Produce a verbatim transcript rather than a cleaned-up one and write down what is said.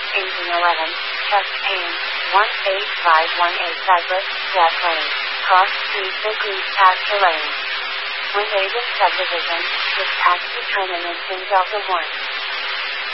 engine eleven, chest pain, one eight five one eight Cypress, jet lane, cross street Bickley pasture lane. Wind Haven subdivision, with taxi turn in Delta one.